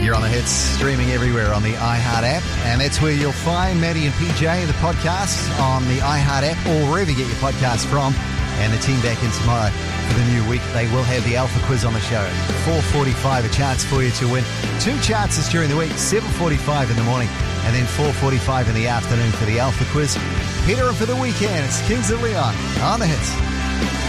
You're on the hits, streaming everywhere on the iHeart app, and that's where you'll find Maddie and PJ, the podcast, on the iHeart app or wherever you get your podcasts from. And the team back in tomorrow for the new week. They will have the Alpha Quiz on the show. 4:45, a chance for you to win. 2 chances during the week, 7:45 in the morning, and then 4:45 in the afternoon for the Alpha Quiz. Peter, for the weekend, it's Kings of Leon on the hits.